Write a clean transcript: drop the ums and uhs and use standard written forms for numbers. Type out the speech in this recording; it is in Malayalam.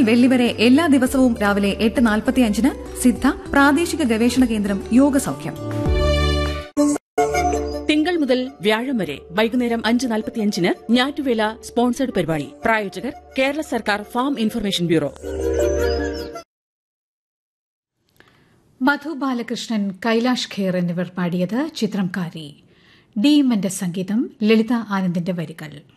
വെള്ളി വരെ എല്ലാ ദിവസവും രാവിലെ 8:45 സിദ്ധ പ്രാദേശിക ഗവേഷണ കേന്ദ്രം യോഗ സൗഖ്യം. തിങ്കൾ മുതൽ വ്യാഴം വരെ വൈകുന്നേരം 5:45 ഞാറ്റുവേല സ്പോൺസർഡ് പരിപാടി. പ്രായോജകർ കേരള സർക്കാർ farm information bureau. Madhu Balakrishnan, Kailash Kher എന്നിവർ പാടിയത് ചിത്രംകാരി. ഡി എമ്മിന്റെ സംഗീതം, ലളിത ആനന്ദിന്റെ വരികൾ.